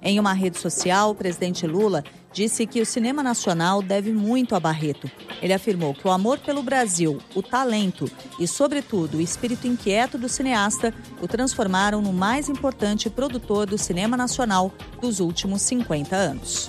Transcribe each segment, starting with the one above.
Em uma rede social, o presidente Lula disse que o cinema nacional deve muito a Barreto. Ele afirmou que o amor pelo Brasil, o talento e, sobretudo, o espírito inquieto do cineasta o transformaram no mais importante produtor do cinema nacional dos últimos 50 anos.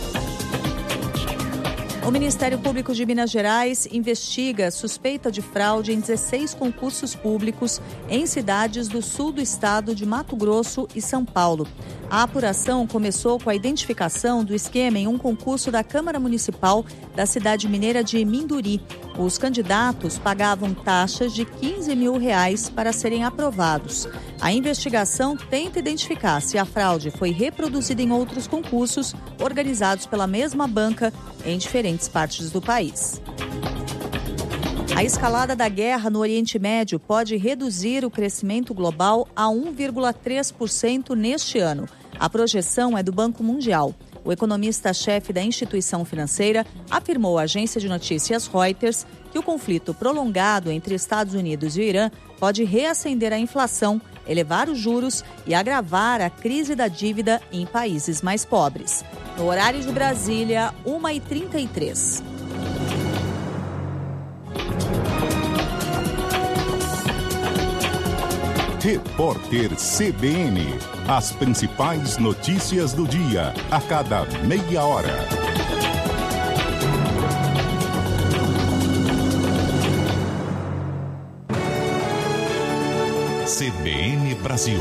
O Ministério Público de Minas Gerais investiga a suspeita de fraude em 16 concursos públicos em cidades do sul do estado de Mato Grosso e São Paulo. A apuração começou com a identificação do esquema em um concurso da Câmara Municipal da cidade mineira de Minduri. Os candidatos pagavam taxas de R$15 mil para serem aprovados. A investigação tenta identificar se a fraude foi reproduzida em outros concursos organizados pela mesma banca em diferentes partes do país. A escalada da guerra no Oriente Médio pode reduzir o crescimento global a 1,3% neste ano. A projeção é do Banco Mundial. O economista-chefe da instituição financeira afirmou à agência de notícias Reuters que o conflito prolongado entre Estados Unidos e o Irã pode reacender a inflação, elevar os juros e agravar a crise da dívida em países mais pobres. No horário de Brasília, 1h33. Repórter CBN. As principais notícias do dia, a cada meia hora. CBN Brasil.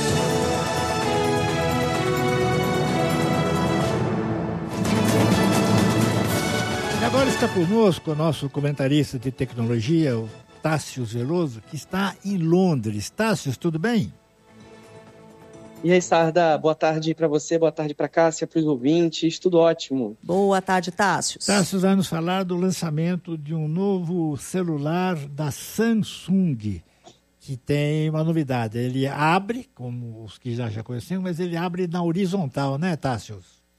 E agora está conosco o nosso comentarista de tecnologia, o Tássio Veloso, que está em Londres. Tássio, tudo bem? E aí, Sarda, boa tarde para você, boa tarde para Cássia, para os ouvintes, tudo ótimo. Boa tarde, Tássio. Tássio vai nos falar do lançamento de um novo celular da Samsung, que tem uma novidade. Ele abre, como os que já conheciam, mas ele abre na horizontal, né, Tássio?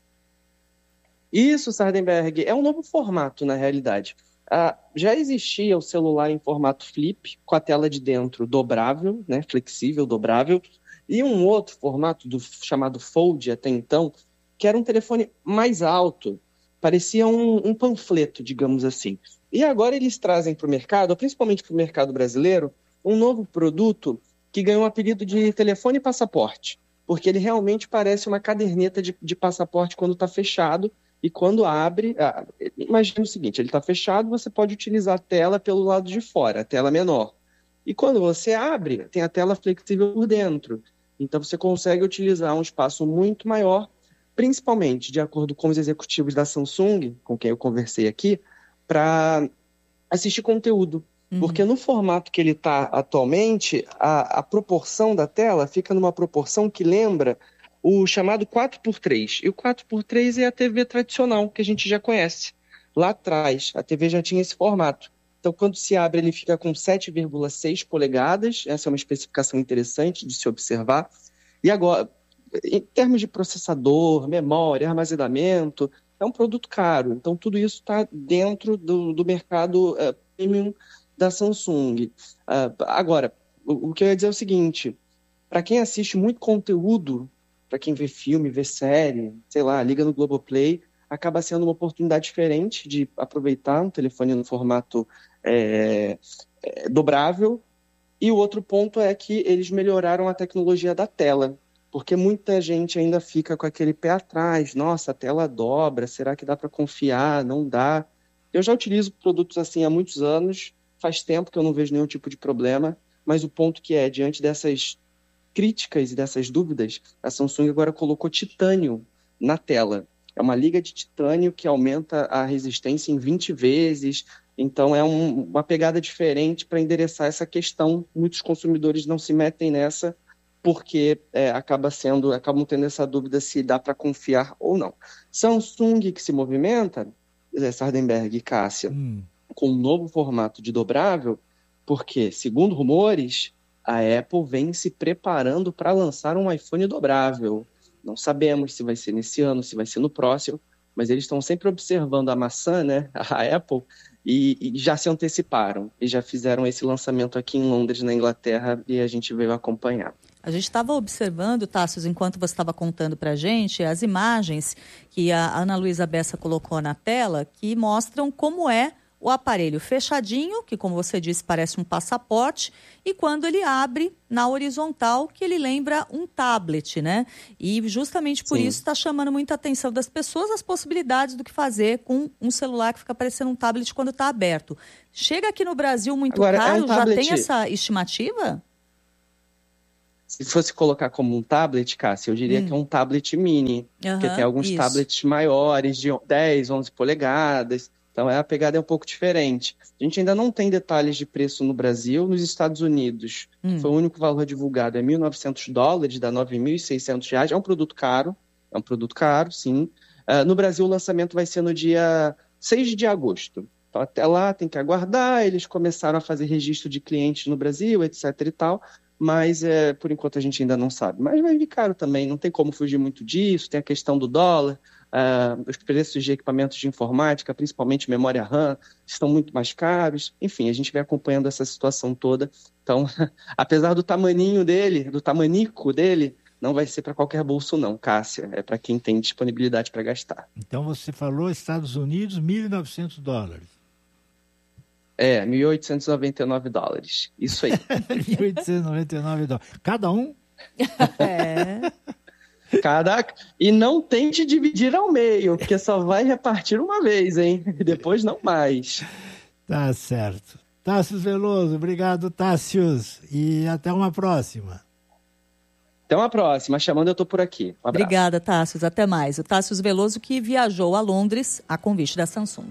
Isso, Sardenberg, é um novo formato, na realidade. Já existia o celular em formato flip, com a tela de dentro dobrável, né, flexível, dobrável, e um outro formato chamado Fold até então, que era um telefone mais alto, parecia um panfleto, digamos assim. E agora eles trazem para o mercado, principalmente para o mercado brasileiro, um novo produto que ganhou o apelido de telefone passaporte, porque ele realmente parece uma caderneta de passaporte quando está fechado, e quando abre, imagina o seguinte, ele está fechado, você pode utilizar a tela pelo lado de fora, a tela menor. E quando você abre, tem a tela flexível por dentro. Então você consegue utilizar um espaço muito maior, principalmente, de acordo com os executivos da Samsung, com quem eu conversei aqui, para assistir conteúdo. Porque no formato que ele está atualmente, a proporção da tela fica numa proporção que lembra o chamado 4x3. E o 4x3 é a TV tradicional, que a gente já conhece. Lá atrás, a TV já tinha esse formato. Então, quando se abre, ele fica com 7,6 polegadas. Essa é uma especificação interessante de se observar. E agora, em termos de processador, memória, armazenamento, é um produto caro. Então, tudo isso está dentro do mercado premium da Samsung. Agora, o que eu ia dizer é o seguinte, para quem assiste muito conteúdo, para quem vê filme, vê série, sei lá, liga no Globoplay, acaba sendo uma oportunidade diferente de aproveitar um telefone no formato dobrável. E o outro ponto é que eles melhoraram a tecnologia da tela, porque muita gente ainda fica com aquele pé atrás. Nossa, a tela dobra, será que dá para confiar? Não dá. Eu já utilizo produtos assim há muitos anos, faz tempo que eu não vejo nenhum tipo de problema, mas o ponto que é, diante dessas críticas e dessas dúvidas, a Samsung agora colocou titânio na tela. É uma liga de titânio que aumenta a resistência em 20 vezes, então é uma pegada diferente para endereçar essa questão. Muitos consumidores não se metem nessa porque acabam tendo essa dúvida se dá para confiar ou não. Samsung que se movimenta, Sardenberg e Cássia, com um novo formato de dobrável, porque, segundo rumores, a Apple vem se preparando para lançar um iPhone dobrável. Não sabemos se vai ser nesse ano, se vai ser no próximo, mas eles estão sempre observando a maçã, né, a Apple, e já se anteciparam e já fizeram esse lançamento aqui em Londres, na Inglaterra, e a gente veio acompanhar. A gente estava observando, Tássio, enquanto você estava contando para a gente, as imagens que a Ana Luísa Bessa colocou na tela, que mostram como é o aparelho fechadinho, que, como você disse, parece um passaporte, e quando ele abre na horizontal, que ele lembra um tablet, né? E justamente por isso está chamando muita atenção das pessoas as possibilidades do que fazer com um celular que fica parecendo um tablet quando está aberto. Chega aqui no Brasil muito caro, já tem essa estimativa? Se fosse colocar como um tablet, Cássia, eu diria que é um tablet mini, porque tem alguns tablets maiores, de 10, 11 polegadas, então a pegada é um pouco diferente. A gente ainda não tem detalhes de preço no Brasil. Nos Estados Unidos, foi o único valor divulgado, é $1.900, dá R$9.600, é um produto caro, sim. No Brasil, o lançamento vai ser no dia 6 de agosto. Então, até lá tem que aguardar, eles começaram a fazer registro de clientes no Brasil, etc e tal, mas por enquanto a gente ainda não sabe. Mas vai vir caro também, não tem como fugir muito disso, tem a questão do dólar, os preços de equipamentos de informática, principalmente memória RAM, estão muito mais caros. Enfim, a gente vai acompanhando essa situação toda. Então, apesar do tamanico dele, não vai ser para qualquer bolso não, Cássia, é para quem tem disponibilidade para gastar. Então você falou Estados Unidos, $1.900. $1.899. Isso aí. $1.899. Cada um? E não tente dividir ao meio, porque só vai repartir uma vez, hein? Depois não mais. Tá certo. Tássio Veloso, obrigado, Tássio. E até uma próxima. Até uma próxima. Chamando, eu tô por aqui. Um abraço. Obrigada, Tássio. Até mais. O Tássio Veloso que viajou a Londres a convite da Samsung.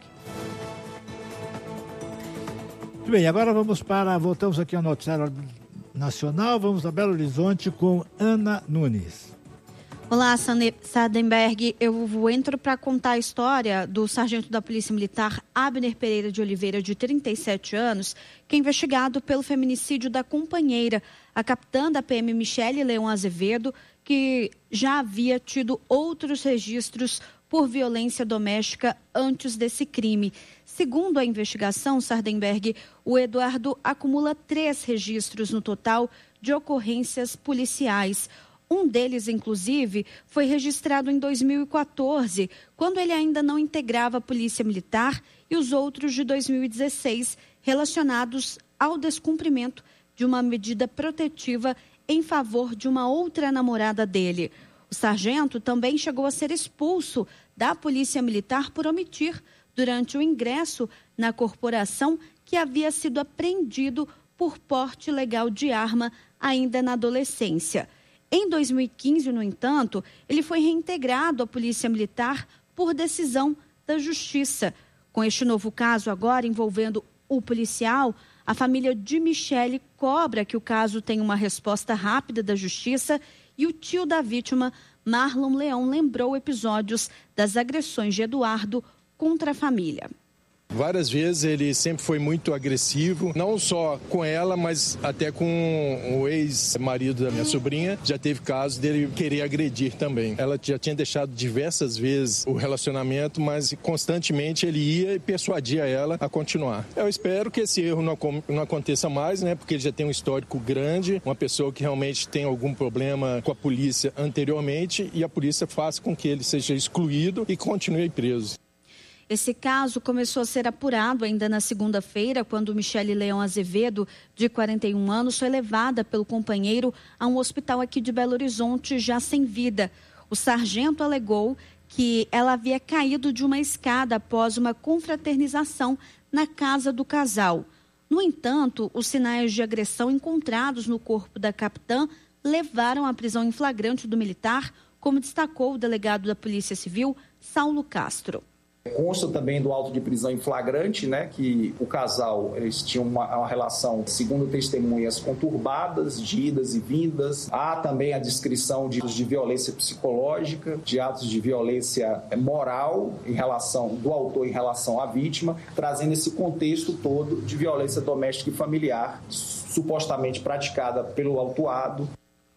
Muito bem, agora voltamos aqui ao Noticiário Nacional, vamos a Belo Horizonte com Ana Nunes. Olá, Sardenberg. Eu entro para contar a história do sargento da Polícia Militar, Abner Pereira de Oliveira, de 37 anos, que é investigado pelo feminicídio da companheira, a capitã da PM Michele Leão Azevedo, que já havia tido outros registros por violência doméstica antes desse crime. Segundo a investigação, Sardenberg, o Eduardo acumula 3 registros no total de ocorrências policiais. Um deles, inclusive, foi registrado em 2014, quando ele ainda não integrava a Polícia Militar, e os outros de 2016, relacionados ao descumprimento de uma medida protetiva em favor de uma outra namorada dele. O sargento também chegou a ser expulso da Polícia Militar por omitir, durante o ingresso na corporação, que havia sido apreendido por porte ilegal de arma ainda na adolescência. Em 2015, no entanto, ele foi reintegrado à Polícia Militar por decisão da Justiça. Com este novo caso agora envolvendo o policial, a família de Michele cobra que o caso tenha uma resposta rápida da Justiça, e o tio da vítima, Marlon Leão, lembrou episódios das agressões de Eduardo contra a família. Várias vezes ele sempre foi muito agressivo, não só com ela, mas até com o ex-marido da minha sobrinha. Já teve casos dele querer agredir também. Ela já tinha deixado diversas vezes o relacionamento, mas constantemente ele ia e persuadia ela a continuar. Eu espero que esse erro não aconteça mais, né? Porque ele já tem um histórico grande, uma pessoa que realmente tem algum problema com a polícia anteriormente, e a polícia faça com que ele seja excluído e continue preso. Esse caso começou a ser apurado ainda na segunda-feira, quando Michele Leão Azevedo, de 41 anos, foi levada pelo companheiro a um hospital aqui de Belo Horizonte, já sem vida. O sargento alegou que ela havia caído de uma escada após uma confraternização na casa do casal. No entanto, os sinais de agressão encontrados no corpo da capitã levaram à prisão em flagrante do militar, como destacou o delegado da Polícia Civil, Saulo Castro. Consta também do auto de prisão em flagrante, né, que o casal, eles tinham uma relação, segundo testemunhas, conturbadas, de idas e vindas. Há também a descrição de atos de violência psicológica, de atos de violência moral do autor em relação à vítima, trazendo esse contexto todo de violência doméstica e familiar, supostamente praticada pelo autuado.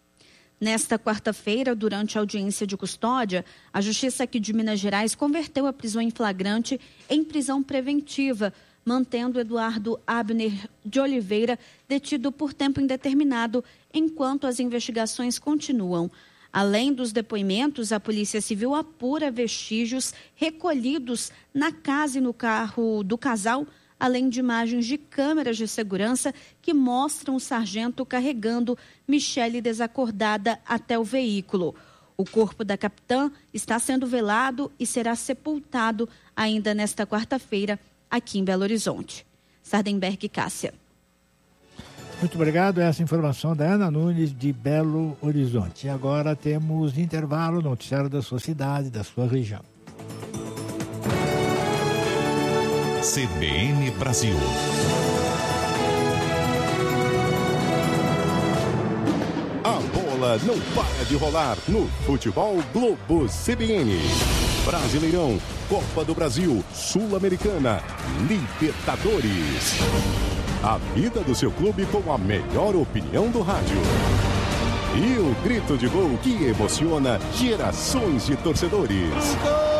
Nesta quarta-feira, durante a audiência de custódia, a Justiça aqui de Minas Gerais converteu a prisão em flagrante em prisão preventiva, mantendo Eduardo Abner de Oliveira detido por tempo indeterminado enquanto as investigações continuam. Além dos depoimentos, a Polícia Civil apura vestígios recolhidos na casa e no carro do casal, além de imagens de câmeras de segurança que mostram o sargento carregando Michele desacordada até o veículo. O corpo da capitã está sendo velado e será sepultado ainda nesta quarta-feira aqui em Belo Horizonte. Sardenberg e Cássia. Muito obrigado. Essa informação da Ana Nunes, de Belo Horizonte. E agora temos intervalo, noticiário da sua cidade, da sua região. CBN Brasil. A bola não para de rolar no Futebol Globo CBN. Brasileirão, Copa do Brasil, Sul-Americana, Libertadores. A vida do seu clube com a melhor opinião do rádio. E o grito de gol que emociona gerações de torcedores.